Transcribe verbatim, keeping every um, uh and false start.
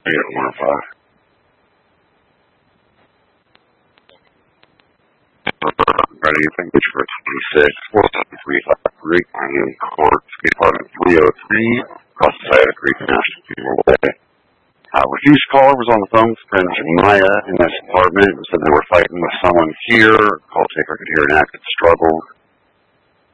at one oh five. Ready, thank you for twenty-six, four seven three five three, Miami Court, Department three oh three, across the side of Creek National Funeral Way. Uh, refused caller was on the phone with friend Maya in this apartment and said they were fighting with someone here. Call taker could hear an active struggle.